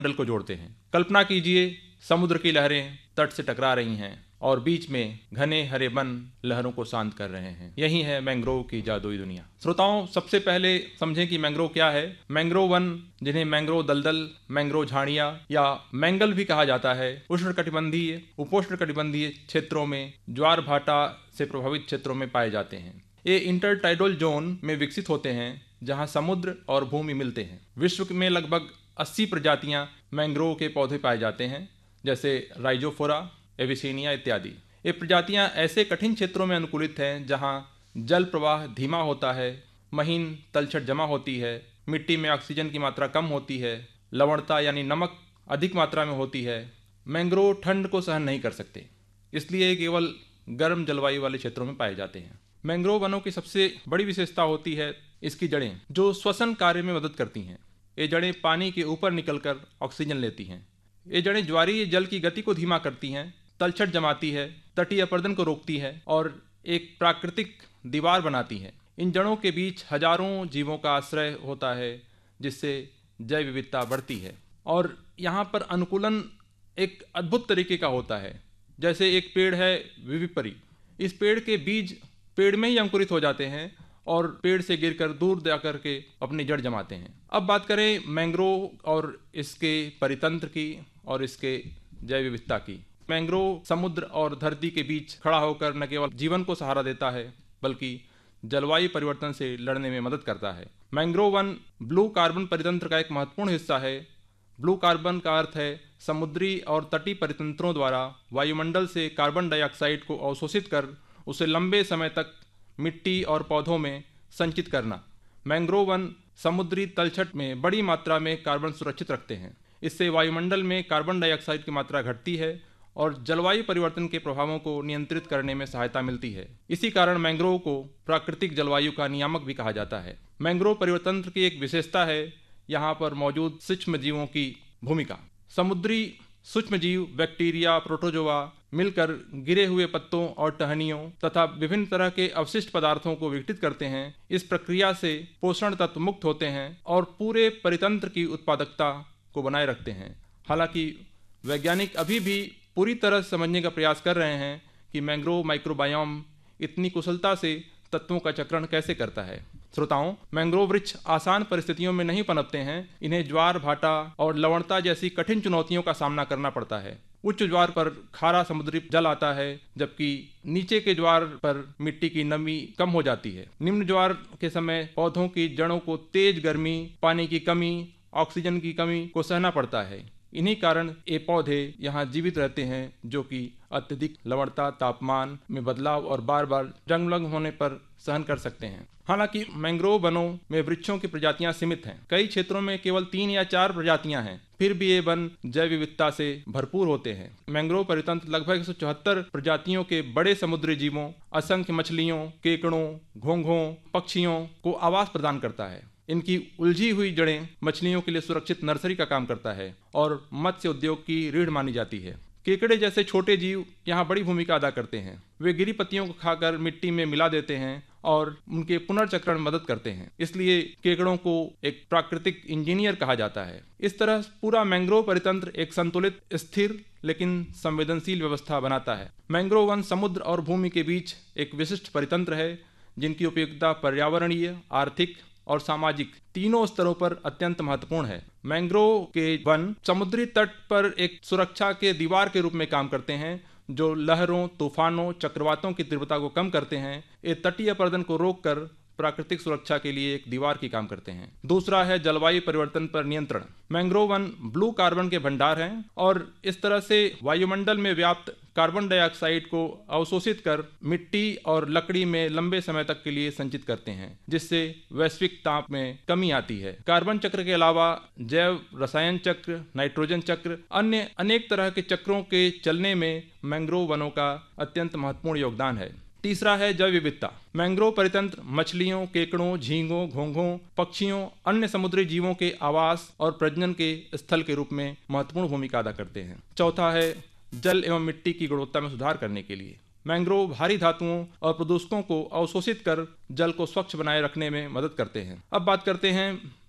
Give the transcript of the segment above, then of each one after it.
वायुमंडल को जोड़ते हैं। कल्पना कीजिए, समुद्र की लहरें तट से टकरा रही हैं और बीच में घने हरे वन लहरों को शांत कर रहे हैं। यही है मैंग्रोव की जादुई दुनिया। श्रोताओं, सबसे पहले समझें कि मैंग्रोव क्या है। मैंग्रोव वन, जिन्हें मैंग्रोव दलदल, मैंग्रोव झाड़ियां या मैंगल भी कहा जाता है, उष्णकटिबंधीय, उपोष्णकटिबंधीय क्षेत्रों में ज्वार भाटा से प्रभावित क्षेत्रों में पाए जाते हैं। ये इंटरटाइडल जोन में विकसित होते हैं जहां समुद्र और भूमि मिलते हैं। विश्व में लगभग 80 प्रजातियां मैंग्रोव के पौधे पाए जाते हैं, जैसे राइजोफोरा, एविसेनिया इत्यादि। ये प्रजातियां ऐसे कठिन क्षेत्रों में अनुकूलित हैं जहां जल प्रवाह धीमा होता है, महीन तलछट जमा होती है, मिट्टी में ऑक्सीजन की मात्रा कम होती है, लवणता यानी नमक अधिक मात्रा में होती है। मैंग्रोव ठंड को सहन नहीं कर सकते, इसलिए केवल गर्म जलवायु वाले क्षेत्रों में पाए जाते हैं। मैंग्रोव वनों की सबसे बड़ी विशेषता होती है इसकी जड़ें, जो श्वसन कार्य में मदद करती हैं। ये जड़ें पानी के ऊपर निकलकर ऑक्सीजन लेती हैं। ये जड़ें ज्वारीय जल की गति को धीमा करती हैं, तलछट जमाती है, तटीय अपरदन को रोकती है और एक प्राकृतिक दीवार बनाती है। इन जड़ों के बीच हजारों जीवों का आश्रय होता है, जिससे जैव विविधता बढ़ती है। और यहाँ पर अनुकूलन एक अद्भुत तरीके का होता है। जैसे एक पेड़ है विविपरी, इस पेड़ के बीज पेड़ में ही अंकुरित हो जाते हैं और पेड़ से गिरकर दूर जाकर के अपनी जड़ जमाते हैं। अब बात करें मैंग्रोव और इसके परितंत्र की और इसके जैव विविधता की। मैंग्रोव समुद्र और धरती के बीच खड़ा होकर न केवल जीवन को सहारा देता है, बल्कि जलवायु परिवर्तन से लड़ने में मदद करता है। मैंग्रोव वन ब्लू कार्बन परितंत्र का एक महत्वपूर्ण हिस्सा है। ब्लू कार्बन का अर्थ है समुद्री और तटीय परितंत्रों द्वारा वायुमंडल से कार्बन डाइऑक्साइड को अवशोषित कर उसे लंबे समय तक मिट्टी और पौधों में संचित करना। मैंग्रोव वन समुद्री तलछट में बड़ी मात्रा में कार्बन सुरक्षित रखते हैं। इससे वायुमंडल में कार्बन डाइऑक्साइड की मात्रा घटती है और जलवायु परिवर्तन के प्रभावों को नियंत्रित करने में सहायता मिलती है। इसी कारण मैंग्रोव को प्राकृतिक जलवायु का नियामक भी कहा जाता है। मैंग्रोव परिवर्तन की एक विशेषता है यहाँ पर मौजूद सूक्ष्म जीवों की भूमिका। समुद्री सूक्ष्म जीव, बैक्टीरिया, प्रोटोजोआ मिलकर गिरे हुए पत्तों और टहनियों तथा विभिन्न तरह के अवशिष्ट पदार्थों को विघटित करते हैं। इस प्रक्रिया से पोषण तत्व मुक्त होते हैं और पूरे परितंत्र की उत्पादकता को बनाए रखते हैं। हालांकि वैज्ञानिक अभी भी पूरी तरह समझने का प्रयास कर रहे हैं कि मैंग्रोव माइक्रोबायोम इतनी कुशलता से तत्वों का चक्रण कैसे करता है। श्रोताओं, मैंग्रोव वृक्ष आसान परिस्थितियों में नहीं पनपते हैं। इन्हें ज्वार भाटा और लवणता जैसी कठिन चुनौतियों का सामना करना पड़ता है। उच्च ज्वार पर खारा समुद्री जल आता है, जबकि नीचे के ज्वार पर मिट्टी की नमी कम हो जाती है। निम्न ज्वार के समय पौधों की जड़ों को तेज गर्मी, पानी की कमी, ऑक्सीजन की कमी को सहना पड़ता है। इन्हीं कारण ये पौधे यहाँ जीवित रहते हैं, जो कि अत्यधिक लवणता, तापमान में बदलाव और बार बार जंग होने पर सहन कर सकते हैं। हालांकि मैंग्रोव वनों में वृक्षों की प्रजातियां सीमित हैं। कई क्षेत्रों में केवल 3 या 4 प्रजातियां हैं, फिर भी ये वन जैव विविधता से भरपूर होते हैं। मैंग्रोव परितंत्र लगभग 174 प्रजातियों के बड़े समुद्री जीवों, असंख्य मछलियों, केकड़ों, घोंघों, पक्षियों को आवास प्रदान करता है। इनकी उलझी हुई जड़ें मछलियों के लिए सुरक्षित नर्सरी का काम करता है और मत्स्य उद्योग की रीढ़ मानी जाती है। केकड़े जैसे छोटे जीव यहाँ बड़ी भूमिका अदा करते हैं। वे गिरी पत्तियों को खाकर मिट्टी में मिला देते हैं और उनके पुनर्चक्रण में मदद करते हैं। इसलिए केकड़ों को एक प्राकृतिक इंजीनियर कहा जाता है। इस तरह पूरा मैंग्रोव परितंत्र एक संतुलित, स्थिर लेकिन संवेदनशील व्यवस्था बनाता है। मैंग्रोव वन समुद्र और भूमि के बीच एक विशिष्ट परितंत्र है, जिनकी उपयोगिता पर्यावरणीय, आर्थिक और सामाजिक तीनों स्तरों पर अत्यंत महत्वपूर्ण है। मैंग्रोव के वन समुद्री तट पर एक सुरक्षा के दीवार के रूप में काम करते हैं, जो लहरों, तूफानों, चक्रवातों की तीव्रता को कम करते हैं। ये तटीय अपरदन को रोककर प्राकृतिक सुरक्षा के लिए एक दीवार की काम करते हैं। दूसरा है जलवायु परिवर्तन पर नियंत्रण। मैंग्रोव वन ब्लू कार्बन के भंडार हैं और इस तरह से वायुमंडल में व्याप्त कार्बन डाइऑक्साइड को अवशोषित कर मिट्टी और लकड़ी में लंबे समय तक के लिए संचित करते हैं, जिससे वैश्विक ताप में कमी आती है। कार्बन चक्र के अलावा जैव रसायन चक्र, नाइट्रोजन चक्र, अन्य अनेक तरह के चक्रों के चलने में मैंग्रोव वनों का अत्यंत महत्वपूर्ण योगदान है। तीसरा है जैव विविधता। मैंग्रोव परितंत्र मछलियों, केकड़ों, झींगों, घोंघों, पक्षियों, अन्य समुद्री जीवों के आवास और प्रजनन के स्थल के रूप में महत्वपूर्ण भूमिका अदा करते हैं। चौथा है जल एवं मिट्टी की गुणवत्ता में सुधार करने के लिए। मैंग्रोव भारी धातुओं और प्रदूषकों को अवशोषित कर जल को स्वच्छ बनाए रखने में मदद करते हैं। अब बात करते हैं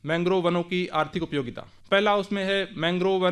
मैंग्रोव वनों की आर्थिक उपयोगिता। पहला उसमें है मैंग्रोव वन